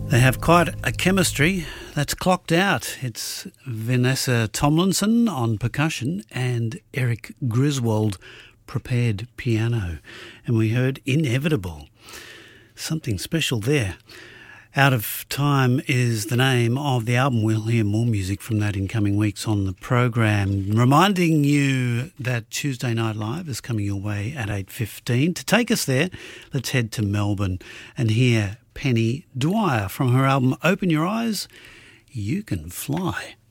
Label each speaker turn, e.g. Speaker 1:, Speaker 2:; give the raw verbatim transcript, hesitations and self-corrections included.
Speaker 1: They have quite a chemistry that's clocked out. It's Vanessa Tomlinson on percussion and Eric Griswold prepared piano. And we heard Inevitable. Something special there. Out of Time is the name of the album. We'll hear more music from that in coming weeks on the program. Reminding you that Tuesday Night Live is coming your way at eight fifteen. To take us there, let's head to Melbourne and hear Penny Dwyer from her album Open Your Eyes, You Can Fly.